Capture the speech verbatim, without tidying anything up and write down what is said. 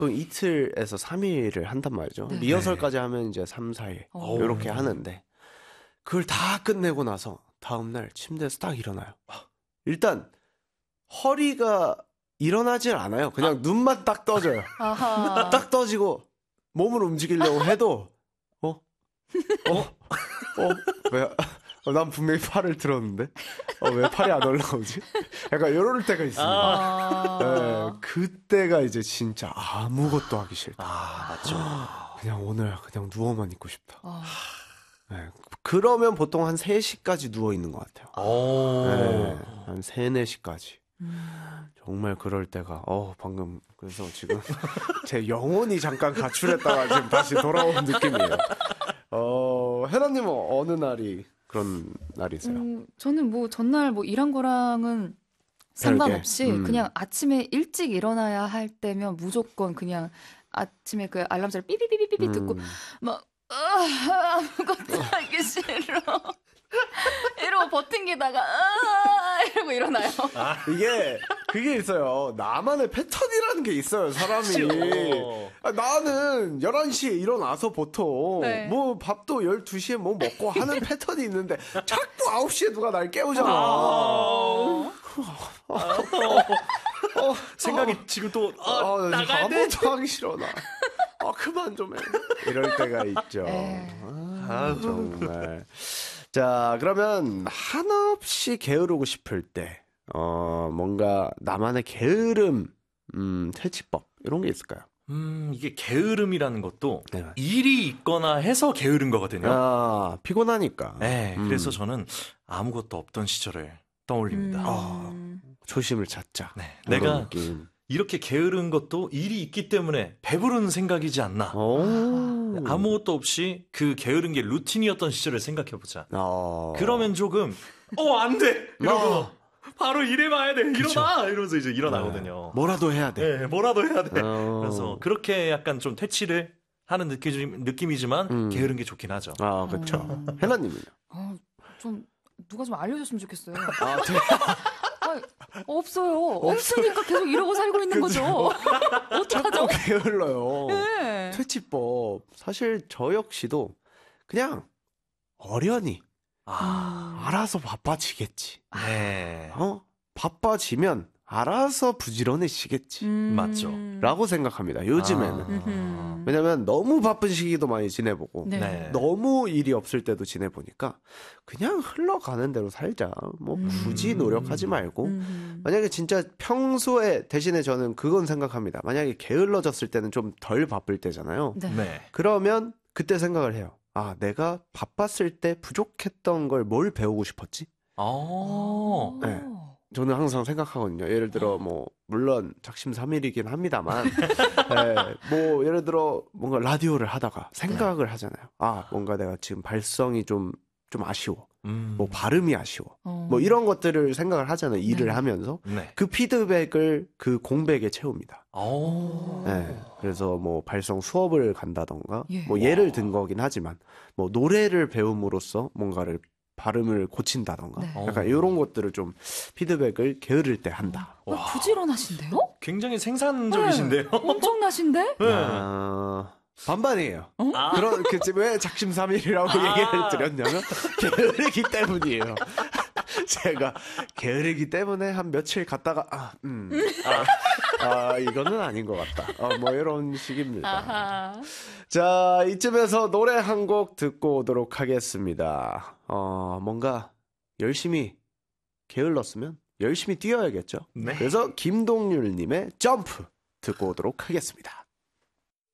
이틀에서 삼 일을 한단 말이죠. 네. 리허설까지 하면 이제 삼, 사 일 오. 이렇게 하는데 그걸 다 끝내고 나서 다음날 침대에서 딱 일어나요. 일단 허리가 일어나질 않아요. 그냥 아. 눈만 딱 떠져요. 아하. 딱 떠지고 몸을 움직이려고 해도 어? 어? 어? 왜? 어, 난 분명히 팔을 들었는데 어, 왜 팔이 안 올라오지? 약간 이럴 때가 있습니다. 아. 네, 그때가 이제 진짜 아무것도 하기 싫다. 아, 맞죠. 그냥 오늘 그냥 누워만 있고 싶다. 아. 네, 그러면 보통 한 세 시까지 누워 있는 것 같아요. 네, 한 세, 네 시까지. 음. 정말 그럴 때가 어 방금 그래서 지금 제 영혼이 잠깐 가출했다가 지금 다시 돌아온 느낌이에요. 어 혜나님은 어느 날이 그런 날이세요? 음, 저는 뭐 전날 뭐 일한 거랑은 상관없이 음. 그냥 아침에 일찍 일어나야 할 때면 무조건 그냥 아침에 그 알람 소리 삐삐삐삐삐 음. 듣고 막 아, 아무것도 하기 싫어. 이러고 버팅기다가 아 이러고 일어나요. 아, 이게 그게 있어요. 나만의 패턴이라는 게 있어요. 사람이. 아, 나는 열한 시에 일어나서 보통 네. 뭐 밥도 열두 시에 뭐 먹고 하는 패턴이 있는데 자꾸 아홉 시에 누가 날 깨우잖아. 아~ 아~ 어, 생각이 어, 지금 또 어, 어, 나가야 돼. 아무것도 하기 싫어 나. 아 그만 좀 해. 이럴 때가 있죠. 아, 정말. 자, 그러면 한없이 게으르고 싶을 때, 어, 뭔가 나만의 게으름, 음, 퇴치법, 이런 게 있을까요? 음, 이게 게으름이라는 것도 네. 일이 있거나 해서 게으른 거거든요. 아, 피곤하니까. 네, 음. 그래서 저는 아무것도 없던 시절을 떠올립니다. 음. 아, 초심을 찾자. 네, 내가 느낌. 이렇게 게으른 것도 일이 있기 때문에 배부른 생각이지 않나. 오. 아무것도 없이 그 게으른 게 루틴이었던 시절을 생각해보자. 어. 그러면 조금 어, 안 돼! 이러고 어. 바로 일해봐야 돼! 일어나! 이러면서 이제 일어나거든요. 네. 뭐라도 해야 돼. 네, 뭐라도 해야 돼. 어. 그래서 그렇게 약간 좀 퇴치를 하는 느낌, 느낌이지만 음. 게으른 게 좋긴 하죠. 아, 그렇죠. 어. 혜나님은요? 어, 좀 누가 좀 알려줬으면 좋겠어요. 아, 네. 아, 없어요. 없으니까 계속 이러고 살고 있는 거죠. 어떡하죠? 게을러요. 네. 퇴치법. 사실 저 역시도 그냥 어련히 아, 알아서 바빠지겠지. 네. 어? 바빠지면 알아서 부지런해지겠지. 음. 맞죠. 라고 생각합니다. 요즘에는. 아. 왜냐면 너무 바쁜 시기도 많이 지내보고 네. 너무 일이 없을 때도 지내보니까 그냥 흘러가는 대로 살자. 뭐 굳이 노력하지 말고 음. 만약에 진짜 평소에 대신에 저는 그건 생각합니다. 만약에 게을러졌을 때는 좀 덜 바쁠 때잖아요. 네. 네. 그러면 그때 생각을 해요. 아, 내가 바빴을 때 부족했던 걸 뭘 배우고 싶었지? 아. 네. 저는 항상 생각하거든요. 예를 들어 뭐 물론 작심삼일이긴 합니다만 네, 뭐 예를 들어 뭔가 라디오를 하다가 생각을 네. 하잖아요. 아, 뭔가 내가 지금 발성이 좀 좀 아쉬워. 음. 뭐 발음이 아쉬워. 어. 뭐 이런 것들을 생각을 하잖아요. 일을 네. 하면서. 네. 그 피드백을 그 공백에 채웁니다. 오. 네. 그래서 뭐 발성 수업을 간다던가 예. 뭐 예를 든 거긴 하지만 뭐 노래를 배움으로써 뭔가를 발음을 고친다던가 네. 약간 이런 것들을 좀 피드백을 게으를 때 한다. 어, 부지런하신데요? 굉장히 생산적이신데요? 네. 엄청나신데? 네. 아, 반반이에요. 어? 아. 그런 그 왜 작심삼일이라고 아. 얘기를 드렸냐면 게으르기 때문이에요. 제가 게으르기 때문에 한 며칠 갔다가 아, 음, 아, 아 이거는 아닌 것 같다. 어, 뭐 이런 식입니다. 아하. 자, 이쯤에서 노래 한 곡 듣고 오도록 하겠습니다. 어, 뭔가 열심히 게을렀으면 열심히 뛰어야겠죠. 네. 그래서 김동률님의 점프 듣고 오도록 하겠습니다.